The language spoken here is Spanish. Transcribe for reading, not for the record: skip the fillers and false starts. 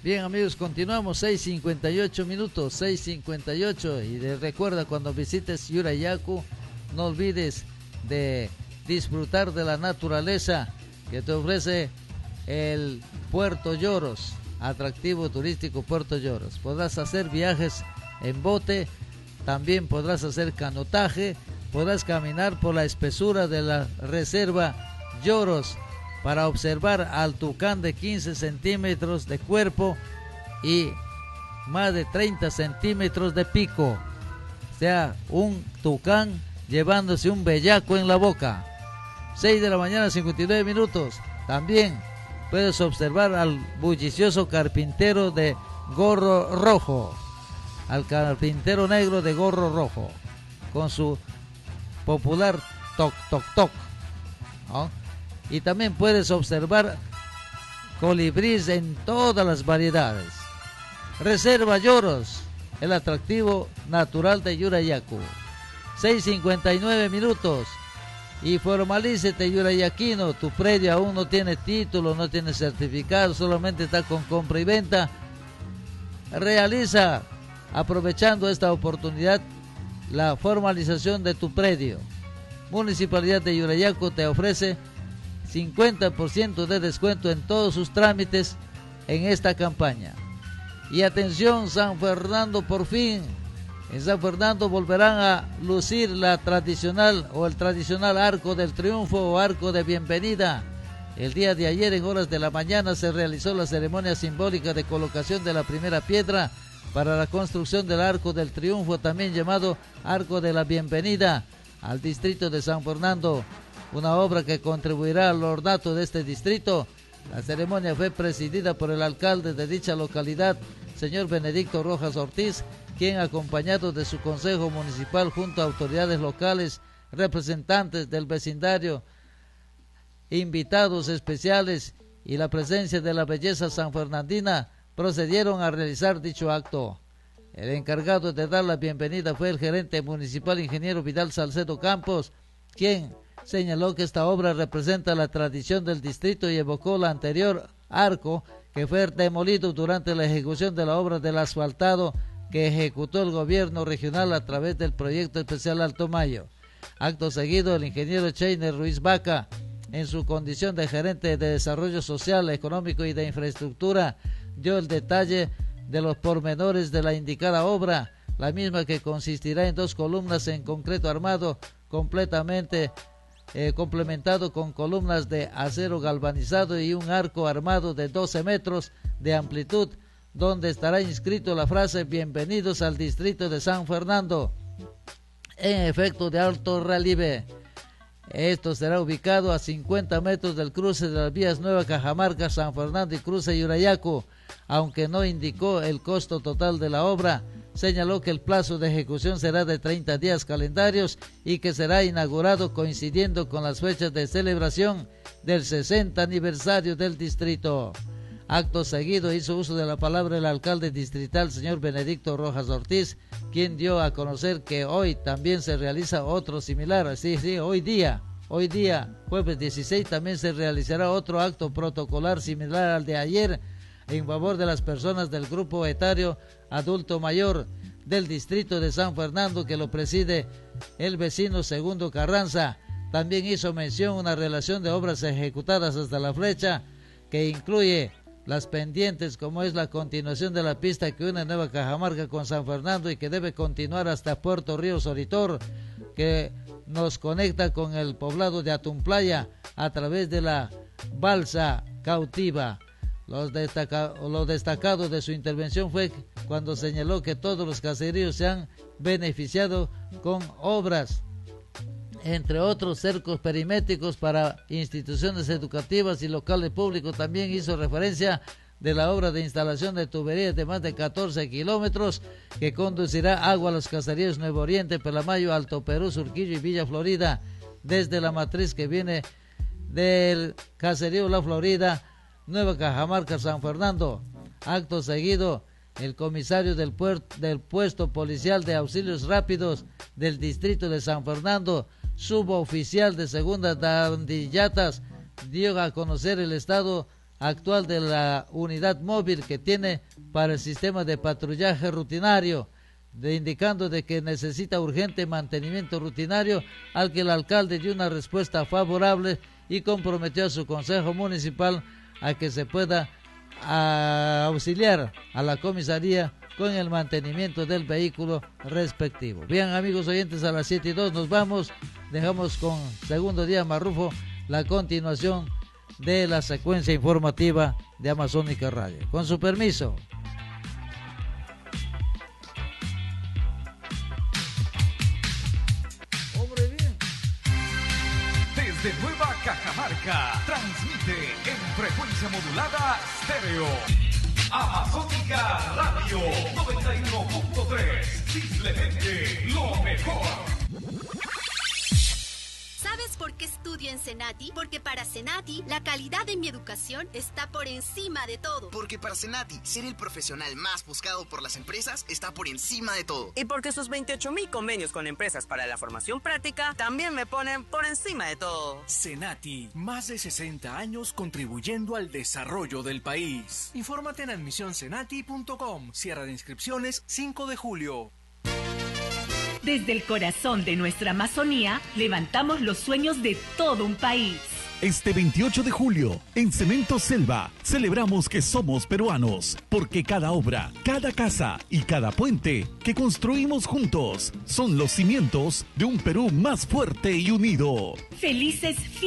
Bien amigos, continuamos, 6:58 minutos, 6:58, y recuerda, cuando visites Yurayacu, no olvides de disfrutar de la naturaleza que te ofrece el Puerto Lloros, atractivo turístico Puerto Lloros. Podrás hacer viajes en bote, también podrás hacer canotaje, podrás caminar por la espesura de la reserva Lloros para observar al tucán de 15 centímetros de cuerpo y más de 30 centímetros de pico. O sea, un tucán llevándose un bellaco en la boca. 6 de la mañana, 59 minutos. También puedes observar al bullicioso carpintero de gorro rojo, al carpintero negro de gorro rojo, con su popular toc toc toc, ¿no? Y también puedes observar colibríes en todas las variedades. Reserva Lloros, el atractivo natural de Yurayacu. 6:59 minutos. Y formalícete, yurayaquino, tu predio aún no tiene título, no tiene certificado, solamente está con compra y venta. Realiza, aprovechando esta oportunidad, la formalización de tu predio. Municipalidad de Yurayacu te ofrece 50% de descuento en todos sus trámites en esta campaña. Y atención, San Fernando, por fin, en San Fernando volverán a lucir la tradicional o el tradicional arco del triunfo o arco de bienvenida. El día de ayer, en horas de la mañana, se realizó la ceremonia simbólica de colocación de la primera piedra para la construcción del arco del triunfo, también llamado arco de la bienvenida al distrito de San Fernando, una obra que contribuirá al ornato de este distrito. La ceremonia fue presidida por el alcalde de dicha localidad, señor Benedicto Rojas Ortiz, quien, acompañado de su consejo municipal junto a autoridades locales, representantes del vecindario, invitados especiales y la presencia de la belleza sanfernandina, procedieron a realizar dicho acto. El encargado de dar la bienvenida fue el gerente municipal, ingeniero Vidal Salcedo Campos, quien señaló que esta obra representa la tradición del distrito y evocó la anterior arco que fue demolido durante la ejecución de la obra del asfaltado que ejecutó el gobierno regional a través del proyecto especial Alto Mayo. Acto seguido, el ingeniero Cheiner Ruiz Vaca, en su condición de gerente de desarrollo social, económico y de infraestructura, dio el detalle de los pormenores de la indicada obra, la misma que consistirá en 2 columnas en concreto armado, completamente complementado con columnas de acero galvanizado y un arco armado de 12 metros de amplitud, donde estará inscrito la frase "Bienvenidos al distrito de San Fernando", en efecto de alto relieve. Esto será ubicado a 50 metros del cruce de las vías Nueva Cajamarca, San Fernando y Cruce Yurayacu. Aunque no indicó el costo total de la obra, señaló que el plazo de ejecución será de 30 días calendarios y que será inaugurado coincidiendo con las fechas de celebración del 60 aniversario del distrito. Acto seguido hizo uso de la palabra el alcalde distrital, señor Benedicto Rojas Ortiz, quien dio a conocer que hoy también se realiza otro similar. Hoy día, jueves 16, también se realizará otro acto protocolar similar al de ayer en favor de las personas del grupo etario adulto mayor del distrito de San Fernando, que lo preside el vecino Segundo Carranza. También hizo mención una relación de obras ejecutadas hasta la fecha que incluye las pendientes, como es la continuación de la pista que une Nueva Cajamarca con San Fernando y que debe continuar hasta Puerto Río Soritor, que nos conecta con el poblado de Atumplaya a través de la balsa cautiva. Lo destacado de su intervención fue cuando señaló que todos los caseríos se han beneficiado con obras, entre otros cercos perimétricos para instituciones educativas y locales públicos. También hizo referencia de la obra de instalación de tuberías de más de 14 kilómetros que conducirá agua a los caseríos Nuevo Oriente, Pelamayo, Alto Perú, Surquillo y Villa Florida, desde la matriz que viene del caserío La Florida, Nueva Cajamarca, San Fernando. Acto seguido, el comisario del puesto policial de auxilios rápidos del distrito de San Fernando, suboficial de segunda Dandillatas, dio a conocer el estado actual de la unidad móvil que tiene para el sistema de patrullaje rutinario, indicando de que necesita urgente mantenimiento rutinario, al que el alcalde dio una respuesta favorable y comprometió a su consejo municipal a que se pueda auxiliar a la comisaría con el mantenimiento del vehículo respectivo. Bien, amigos oyentes, a las 7:02 nos vamos. Dejamos con Segundo Día Marrufo la continuación de la secuencia informativa de Amazónica Radio. Con su permiso. Hombre, bien. Desde Nueva Cajamarca, transmite en frecuencia modulada estéreo. Amazónica Radio 91.3, simplemente lo mejor. ¿Sabes por qué estudio en Senati? Porque para Senati, la calidad de mi educación está por encima de todo. Porque para Senati, ser el profesional más buscado por las empresas está por encima de todo. Y porque sus 28,000 convenios con empresas para la formación práctica también me ponen por encima de todo. Senati, más de 60 años contribuyendo al desarrollo del país. Infórmate en admisionsenati.com. Cierre de inscripciones 5 de julio. Desde el corazón de nuestra Amazonía, levantamos los sueños de todo un país. Este 28 de julio, en Cemento Selva, celebramos que somos peruanos, porque cada obra, cada casa y cada puente que construimos juntos son los cimientos de un Perú más fuerte y unido. Felices